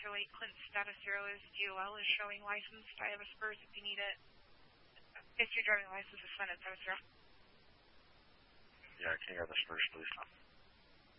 08 Clinton status 0 is DOL is showing licensed. I have a Spurs if you need it. If your driving license is sent at status 0. Yeah, can you have the Spurs, please?